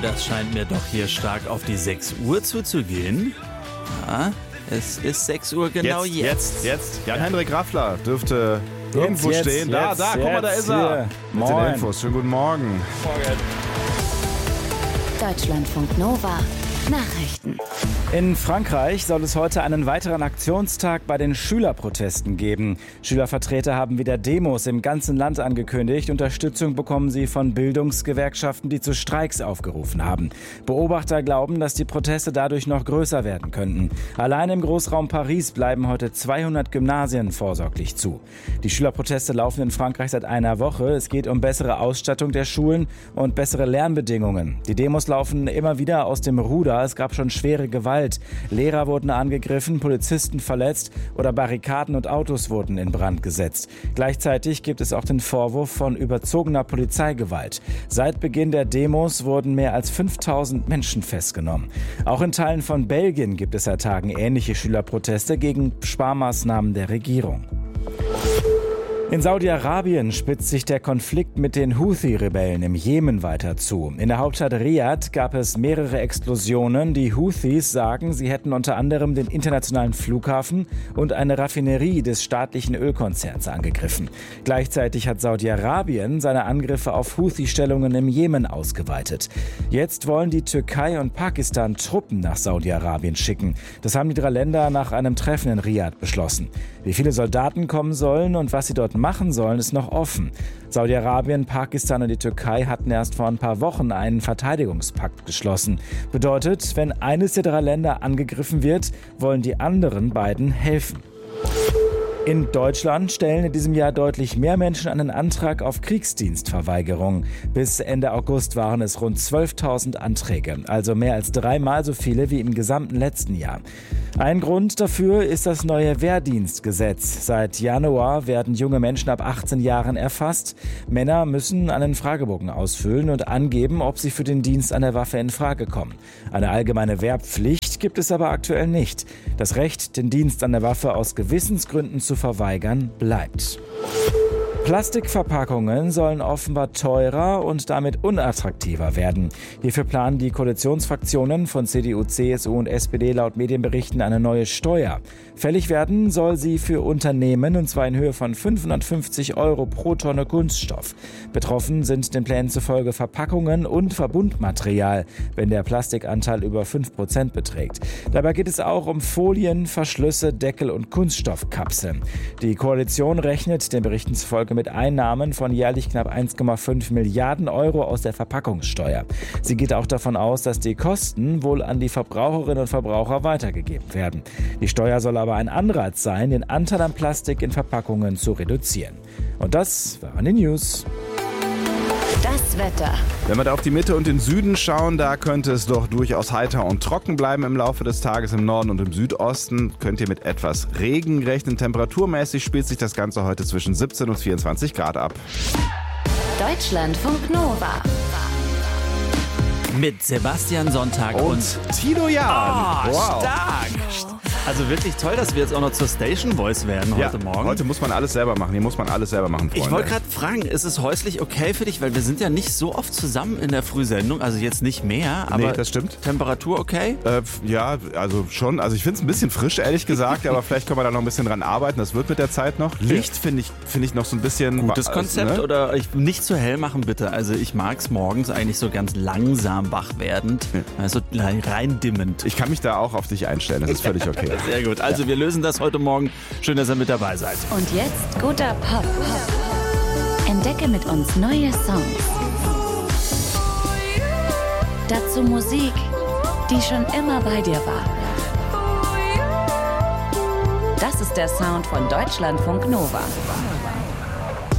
das scheint mir doch hier stark auf die 6 Uhr zuzugehen. Ja, es ist 6 Uhr genau jetzt. Jan-Henrik Raffler dürfte irgendwo stehen. Da, guck mal, da ist er. Mit den Infos. Schönen guten Morgen. Deutschlandfunk Nova. Nachrichten. In Frankreich soll es heute einen weiteren Aktionstag bei den Schülerprotesten geben. Schülervertreter haben wieder Demos im ganzen Land angekündigt. Unterstützung bekommen sie von Bildungsgewerkschaften, die zu Streiks aufgerufen haben. Beobachter glauben, dass die Proteste dadurch noch größer werden könnten. Allein im Großraum Paris bleiben heute 200 Gymnasien vorsorglich zu. Die Schülerproteste laufen in Frankreich seit einer Woche. Es geht um bessere Ausstattung der Schulen und bessere Lernbedingungen. Die Demos laufen immer wieder aus dem Ruder. Es gab schon schwere Gewalt. Lehrer wurden angegriffen, Polizisten verletzt oder Barrikaden und Autos wurden in Brand gesetzt. Gleichzeitig gibt es auch den Vorwurf von überzogener Polizeigewalt. Seit Beginn der Demos wurden mehr als 5000 Menschen festgenommen. Auch in Teilen von Belgien gibt es seit Tagen ähnliche Schülerproteste gegen Sparmaßnahmen der Regierung. In Saudi-Arabien spitzt sich der Konflikt mit den Houthi-Rebellen im Jemen weiter zu. In der Hauptstadt Riad gab es mehrere Explosionen. Die Houthis sagen, sie hätten unter anderem den internationalen Flughafen und eine Raffinerie des staatlichen Ölkonzerns angegriffen. Gleichzeitig hat Saudi-Arabien seine Angriffe auf Houthi-Stellungen im Jemen ausgeweitet. Jetzt wollen die Türkei und Pakistan Truppen nach Saudi-Arabien schicken. Das haben die 3 Länder nach einem Treffen in Riad beschlossen. Wie viele Soldaten kommen sollen und was sie dort machen sollen, ist noch offen. Saudi-Arabien, Pakistan und die Türkei hatten erst vor ein paar Wochen einen Verteidigungspakt geschlossen. Bedeutet, wenn eines der 3 Länder angegriffen wird, wollen die anderen beiden helfen. In Deutschland stellen in diesem Jahr deutlich mehr Menschen einen Antrag auf Kriegsdienstverweigerung. Bis Ende August waren es rund 12.000 Anträge, also mehr als 3-mal so viele wie im gesamten letzten Jahr. Ein Grund dafür ist das neue Wehrdienstgesetz. Seit Januar werden junge Menschen ab 18 Jahren erfasst. Männer müssen einen Fragebogen ausfüllen und angeben, ob sie für den Dienst an der Waffe in Frage kommen. Eine allgemeine Wehrpflicht gibt es aber aktuell nicht. Das Recht, den Dienst an der Waffe aus Gewissensgründen zu verweigern, bleibt. Plastikverpackungen sollen offenbar teurer und damit unattraktiver werden. Hierfür planen die Koalitionsfraktionen von CDU, CSU und SPD laut Medienberichten eine neue Steuer. Fällig werden soll sie für Unternehmen, und zwar in Höhe von 550 € pro Tonne Kunststoff. Betroffen sind den Plänen zufolge Verpackungen und Verbundmaterial, wenn der Plastikanteil über 5% beträgt. Dabei geht es auch um Folien, Verschlüsse, Deckel und Kunststoffkapseln. Die Koalition rechnet den Berichten zufolge mit Einnahmen von jährlich knapp 1,5 Milliarden € aus der Verpackungssteuer. Sie geht auch davon aus, dass die Kosten wohl an die Verbraucherinnen und Verbraucher weitergegeben werden. Die Steuer soll aber ein Anreiz sein, den Anteil an Plastik in Verpackungen zu reduzieren. Und das waren die News. Das Wetter. Wenn wir da auf die Mitte und den Süden schauen, da könnte es doch durchaus heiter und trocken bleiben im Laufe des Tages. Im Norden und im Südosten könnt ihr mit etwas Regen rechnen. Temperaturmäßig spielt sich das Ganze heute zwischen 17 und 24 Grad ab. Deutschlandfunk Nova. Mit Sebastian Sonntag Und Tino Jan. Wow. Stark! Also wirklich toll, dass wir jetzt auch noch zur Station Voice werden heute Morgen. Heute muss man alles selber machen. Hier muss man alles selber machen, Freunde. Ich wollte gerade fragen, ist es häuslich okay für dich? Weil wir sind ja nicht so oft zusammen in der Frühsendung. Also jetzt nicht mehr, aber Nee, das stimmt. Temperatur okay? Ja, also schon. Also ich finde es ein bisschen frisch, ehrlich gesagt. Aber vielleicht können wir da noch ein bisschen dran arbeiten. Das wird mit der Zeit noch. Licht finde ich noch so ein bisschen... Gutes Konzept, ne? Oder nicht zu hell machen, bitte. Also ich mag es morgens eigentlich so ganz langsam wach werdend. Also rein dimmend. Ich kann mich da auch auf dich einstellen. Das ist völlig okay. Sehr gut. Also wir lösen das heute Morgen. Schön, dass ihr mit dabei seid. Und jetzt guter Pop. Entdecke mit uns neue Songs. Dazu Musik, die schon immer bei dir war. Das ist der Sound von Deutschlandfunk Nova.